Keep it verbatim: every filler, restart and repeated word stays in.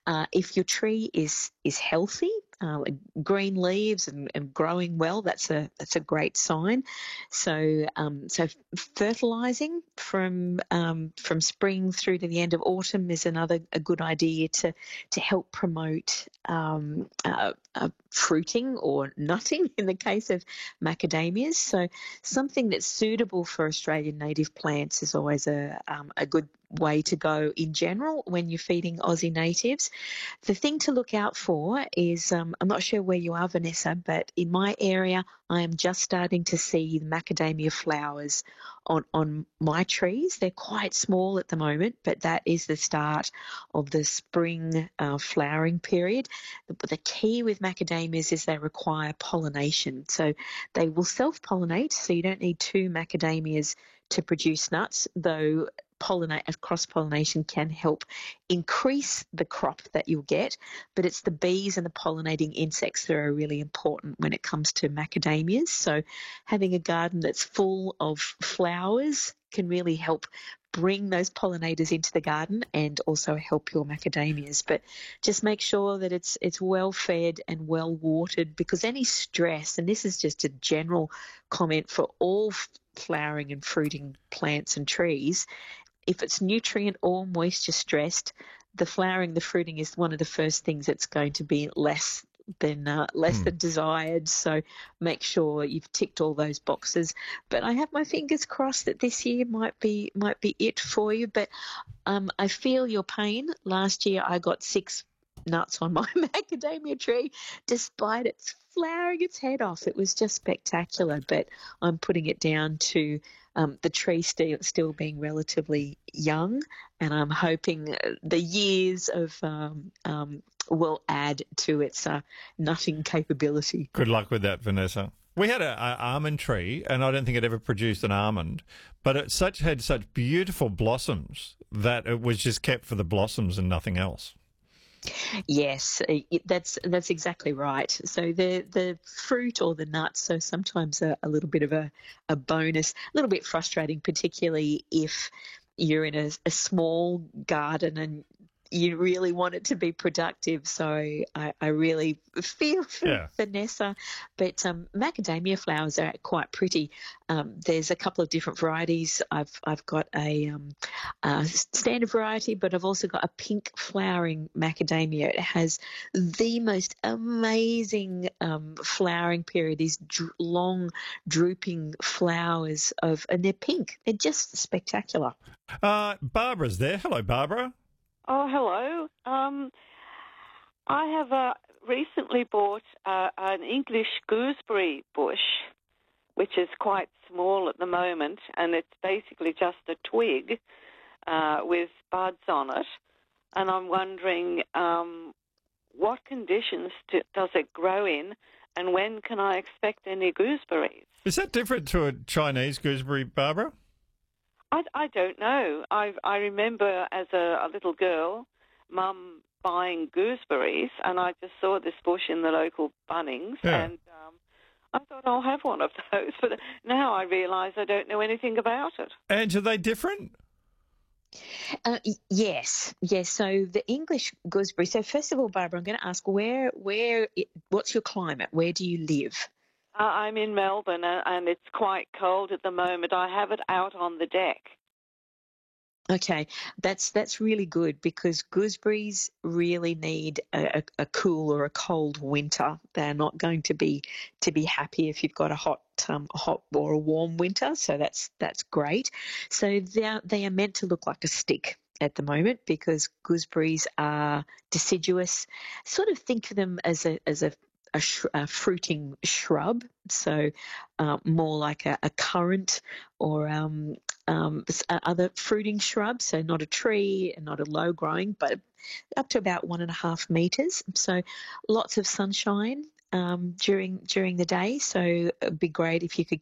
Uh, if your tree is is healthy, uh, green leaves and, and growing well, that's a that's a great sign. So um, so fertilising from um, from spring through to the end of autumn is another a good idea to to help promote um, uh, uh, fruiting or nutting in the case of macadamias. So something that's suitable for Australian native plants is always a um, a good way to go in general when you're feeding Aussie natives. The thing to look out for is, um, I'm not sure where you are, Vanessa, but in my area, I am just starting to see the macadamia flowers on, on my trees. They're quite small at the moment, but that is the start of the spring uh, flowering period. But the key with macadamias is they require pollination. So they will self-pollinate, so you don't need two macadamias to produce nuts, though pollinate cross pollination can help increase the crop that you'll get, but it's the bees and the pollinating insects that are really important when it comes to macadamias. So having a garden that's full of flowers can really help bring those pollinators into the garden and also help your macadamias. But just make sure that it's it's well fed and well watered, because any stress, and this is just a general comment for all flowering and fruiting plants and trees, if it's nutrient or moisture stressed, the flowering, the fruiting is one of the first things that's going to be less than uh, less Hmm. than desired. So make sure you've ticked all those boxes. But I have my fingers crossed that this year might be might be it for you. But um, I feel your pain. Last year I got six nuts on my macadamia tree, despite its flowering its head off. It was just spectacular. But I'm putting it down to um, the tree still still being relatively young, and I'm hoping the years of um, um, will add to its uh, nutting capability. Good luck with that, Vanessa. We had an almond tree, and I don't think it ever produced an almond, but it such had such beautiful blossoms that it was just kept for the blossoms and nothing else. Yes, it, that's that's exactly right. So the the fruit or the nuts, so sometimes a, a little bit of a, a bonus, a little bit frustrating, particularly if you're in a, a small garden and you really want it to be productive. So I, I really feel for Yeah. Vanessa. But um, macadamia flowers are quite pretty. Um, there's a couple of different varieties. I've I've got a, um, a standard variety, but I've also got a pink flowering macadamia. It has the most amazing um, flowering period. These dr- long, drooping flowers of, and they're pink. They're just spectacular. Uh, Barbara's there. Hello, Barbara. Oh, hello. Um, I have uh, recently bought uh, an English gooseberry bush, which is quite small at the moment, and it's basically just a twig uh, with buds on it. And I'm wondering um, what conditions to, does it grow in, and when can I expect any gooseberries? Is that different to a Chinese gooseberry, Barbara? I, I don't know. I I remember as a, a little girl, Mum buying gooseberries, and I just saw this bush in the local Bunnings, Yeah. and um, I thought I'll have one of those. But now I realise I don't know anything about it. And are they different? Uh, y- yes, yes. So the English gooseberry. So first of all, Barbara, I'm going to ask where, where, it, what's your climate? Where do you live? Uh, I'm in Melbourne, uh, and it's quite cold at the moment. I have it out on the deck. Okay, that's that's really good, because gooseberries really need a, a, a cool or a cold winter. They're not going to be to be happy if you've got a hot um, a hot or a warm winter. So that's that's great. So they are, they are meant to look like a stick at the moment, because gooseberries are deciduous. Sort of think of them as a as a a, sh- a fruiting shrub, so uh, more like a, a currant or um, um, s- uh, other fruiting shrubs. So not a tree and not a low growing, but up to about one and a half meters. So lots of sunshine um, during during the day. So it'd be great if you could